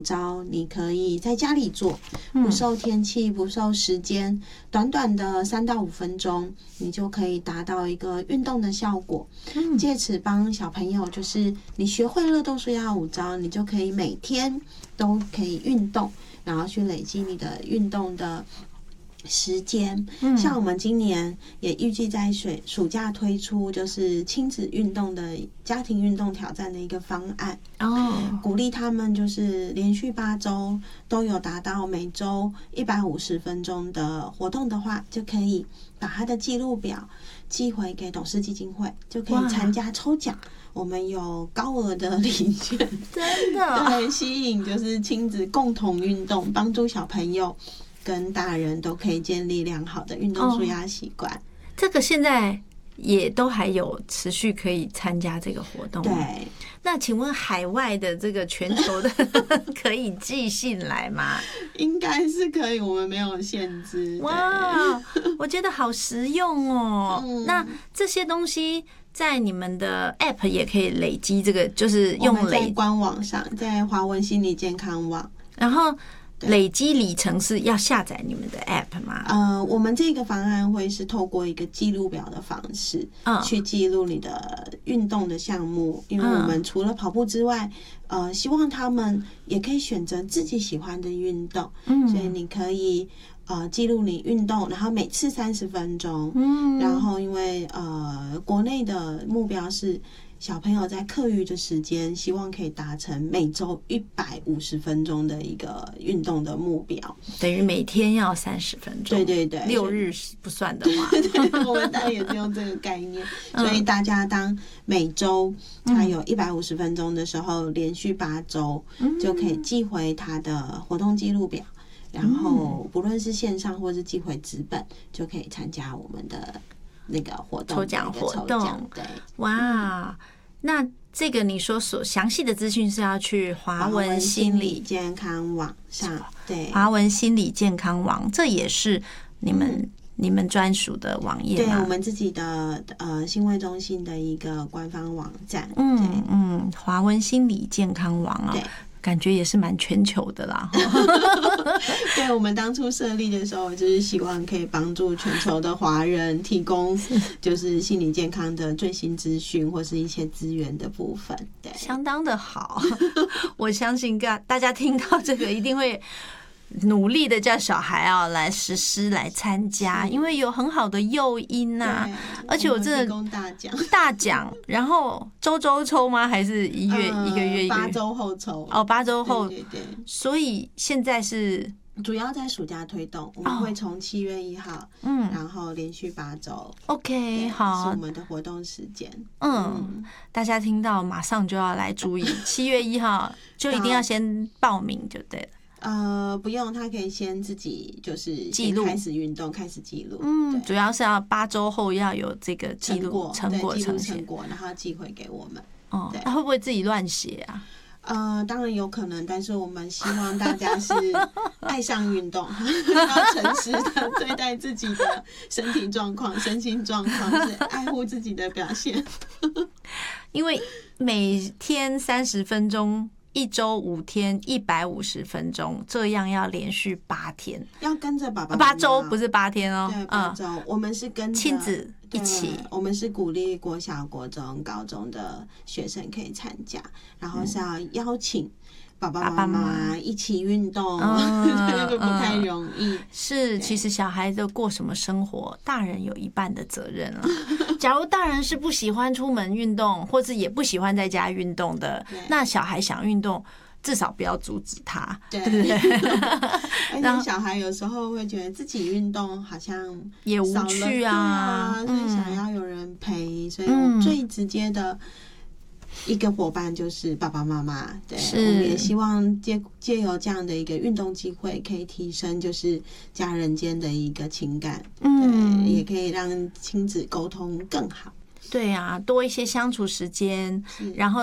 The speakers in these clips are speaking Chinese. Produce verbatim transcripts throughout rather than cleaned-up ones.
招你可以在家里做，不受天气不受时间，短短的三到五分钟你就可以达到一个运动的效果，借此帮小朋友，就是你学会乐动舒压五招，你就可以每天都可以运动，然后去累积你的运动的时间。像我们今年也预计在水暑假推出就是亲子运动的家庭运动挑战的一个方案哦，鼓励他们就是连续八周都有达到每周一百五十分钟的活动的话，就可以把他的记录表寄回给董事基金会，就可以参加抽奖。我们有高额的礼券， 真的对，吸引就是亲子共同运动，帮助小朋友跟大人都可以建立良好的运动舒压习惯。哦， 这个现在也都还有持续可以参加这个活动。 对， 那请问海外的这个全球的可以寄信来吗？ 应该是可以，我们没有限制。 哇，我觉得好实用哦。嗯，那这些东西在你们的 App 也可以累积，这个就是用累在官网上，在华文心理健康网， 然后累积里程是要下载你们的 App 吗？ 呃，我们这个方案会是透过一个记录表的方式，嗯，去记录你的运动的项目，因为我们除了跑步之外，呃，希望他们也可以选择自己喜欢的运动，嗯，所以你可以呃记录你运动，然后每次三十分钟，嗯，然后因为呃国内的目标是小朋友在课余的时间，希望可以达成每周一百五十分钟的一个运动的目标， 等于每天要三十分钟。 对对对， 六日不算的话， 对，我们当然也是用这个概念。所以大家当每周他有一百五十分钟的时候，嗯，连续八周就可以寄回他的活动记录表，然后不论是线上或是寄回纸本，就可以参加我们的那个活动抽奖活动。对，哇，那这个你说所详细的资讯是要去华文心理健康网上，对， 华文心理健康网，这也是你们、嗯、你们专属的网页吗？ 对，我们自己的呃心卫中心的一个官方网站。 嗯嗯，华文心理健康网啊。对，感觉也是蛮全球的啦。 对，我们当初设立的时候，就是希望可以帮助全球的华人提供就是心理健康的最新资讯或是一些资源的部分。对， 相当的好。我相信大家听到这个一定会努力的叫小孩啊来实施来参加，因为有很好的诱因呐、啊，而且我真的提供大奖大奖，然后周周抽吗？还是一月、呃、一个月一个月？ 八周后抽哦，八周后， 对对对。 所以现在是主要在暑假推动，我们会从七月一号，嗯，然后连续八周 ，OK， 好， 是我们的活动时间。 嗯，嗯大家听到马上就要来注意，七月一号就一定要先报名就对了。 呃，不用，他可以先自己就是记录， 开始运动，开始记录。 嗯，主要是要八周后要有这个记录成果， 记录成果，然后寄回给我们。 哦，那会不会自己乱写啊？ 呃，当然有可能，但是我们希望大家是爱上运动，要诚实的对待自己的身体状况、身心状况，是爱护自己的表现。 因为每天三十分钟。一周五天，一百五十分钟，这样要连续八天， 要跟着爸爸妈妈。 八周不是八天哦， 对，八周、嗯。我们是跟亲子一起， 我们是鼓励国小、国中、高中的学生可以参加，然后是要邀请爸爸妈妈一起运动，那个、嗯、不太容易。 是，其实小孩子过什么生活，大人有一半的责任了。假如大人是不喜欢出门运动，或是也不喜欢在家运动的，那小孩想运动，至少不要阻止他，对不对？ 而且小孩有时候会觉得自己运动好像也无趣啊， 啊所以想要有人陪，嗯、所以我最直接的一个伙伴就是爸爸妈妈。对，我们也希望借借由这样的一个运动机会，可以提升就是家人间的一个情感，嗯，对，也可以让亲子沟通更好。 对啊，多一些相处时间，然后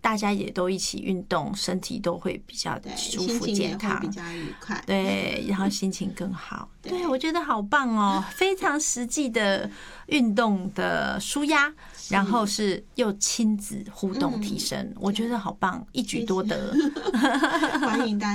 大家也都一起运动，身体都会比较舒服健康， 比较愉快， 对，然后心情更好。对，我觉得好棒哦，非常实际的运动的舒压，然后是又亲子互动提升，我觉得好棒，一举多得。 欢迎大家。